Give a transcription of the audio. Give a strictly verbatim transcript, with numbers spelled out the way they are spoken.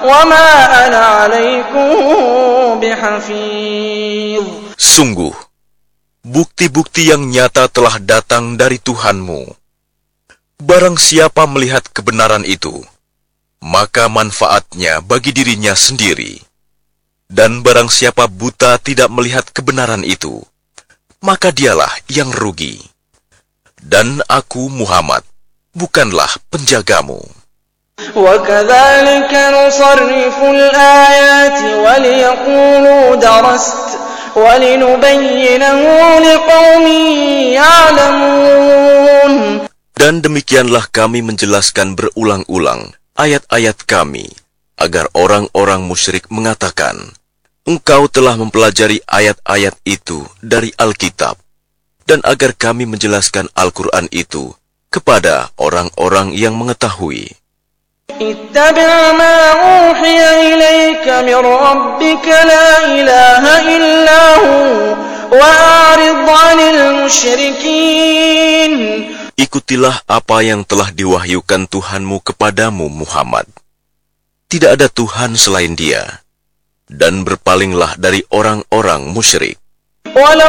وما أنا عليكم بحفيظ. Sungguh, bukti-bukti yang nyata telah datang dari Tuhanmu. Barang siapa melihat kebenaran itu, maka manfaatnya bagi dirinya sendiri. Dan barang siapa buta tidak melihat kebenaran itu, maka dialah yang rugi. Dan aku Muhammad bukanlah penjagamu. وَكَذَلِكَ نُصَرِّفُ الْآيَاتِ وَلِيَقُولُوا دَرَسْتَ وَلِنُبَيِّنَهُ لِقَوْمٍ يَعْلَمُونَ. Dan demikianlah kami menjelaskan berulang-ulang ayat-ayat kami, agar orang-orang musyrik mengatakan, engkau telah mempelajari ayat-ayat itu dari Alkitab, dan agar kami menjelaskan Al-Quran itu kepada orang-orang yang mengetahui. اتبع ما أوحي إليك من ربك لا إله إلا هو وأعرض عن المشركين. Ikutilah apa yang telah diwahyukan Tuhanmu kepadamu, Muhammad. Tidak ada Tuhan selain Dia, dan berpalinglah dari orang-orang musyrik.